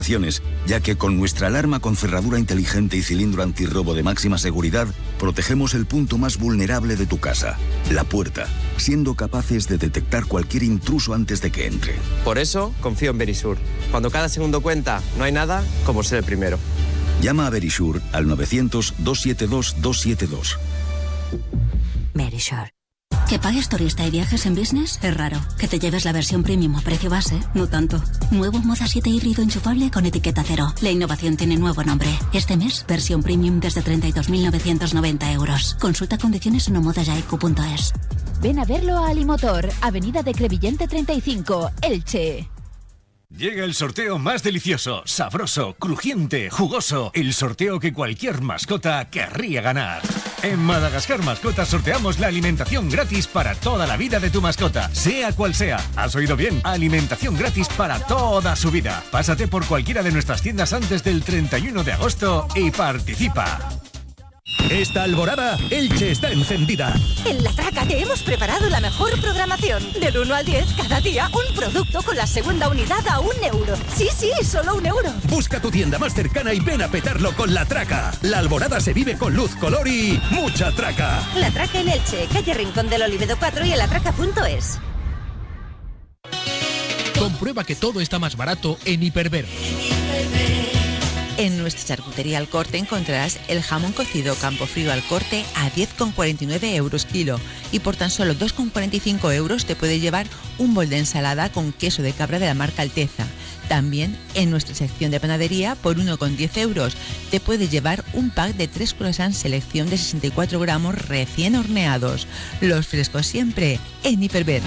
Ya que con nuestra alarma con cerradura inteligente y cilindro antirrobo de máxima seguridad, protegemos el punto más vulnerable de tu casa, la puerta, siendo capaces de detectar cualquier intruso antes de que entre. Por eso confío en Verisur. Cuando cada segundo cuenta, no hay nada como ser el primero. Llama a Verisur al 900-272-272. Verisur. Que pagues turista y viajes en business es raro. Que te lleves la versión premium a precio base, no tanto. Nuevo Moda 7 híbrido enchufable con etiqueta cero. La innovación tiene nuevo nombre. Este mes, versión premium desde 32.990 euros. Consulta condiciones en omodajaiku.es. Ven a verlo a Alimotor, Avenida de Crevillente 35, Elche. Llega el sorteo más delicioso, sabroso, crujiente, jugoso. El sorteo que cualquier mascota querría ganar. En Madagascar Mascotas sorteamos la alimentación gratis para toda la vida de tu mascota, sea cual sea. ¿Has oído bien? Alimentación gratis para toda su vida. Pásate por cualquiera de nuestras tiendas antes del 31 de agosto y participa. Esta alborada, Elche está encendida. En La Traca te hemos preparado la mejor programación. Del 1 al 10, cada día un producto con la segunda unidad a €1. Sí, solo €1. Busca tu tienda más cercana y ven a petarlo con La Traca. La alborada se vive con luz, color y mucha traca. La Traca en Elche, calle Rincón del Olivedo 4 y en latraca.es. Comprueba que todo está más barato en Hiperver. En nuestra charcutería Al Corte encontrarás el jamón cocido Campofrío Al Corte a 10,49 euros kilo y por tan solo 2,45 euros te puedes llevar un bol de ensalada con queso de cabra de la marca Alteza. También en nuestra sección de panadería por 1,10 euros te puedes llevar un pack de 3 croissants selección de 64 gramos recién horneados. Los frescos siempre en Hiperver.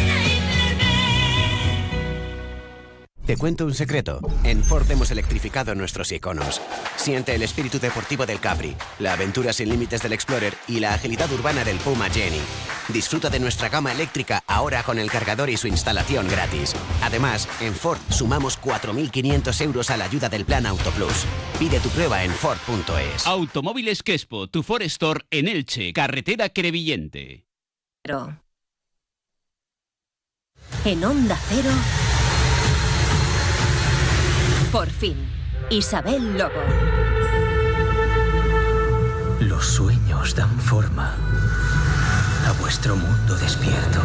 Te cuento un secreto. En Ford hemos electrificado nuestros iconos. Siente el espíritu deportivo del Capri, la aventura sin límites del Explorer y la agilidad urbana del Puma Jenny. Disfruta de nuestra gama eléctrica ahora con el cargador y su instalación gratis. Además, en Ford sumamos 4.500 euros a la ayuda del Plan Auto Plus. Pide tu prueba en Ford.es. Automóviles Quespo, tu Ford Store en Elche, carretera Crevillente. En Onda Cero... Por fin, Isabel Lobo. Los sueños dan forma a vuestro mundo despierto.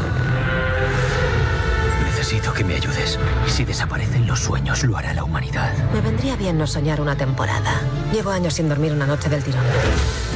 Necesito que me ayudes. Si desaparecen los sueños, lo hará la humanidad. Me vendría bien no soñar una temporada. Llevo años sin dormir una noche del tirón.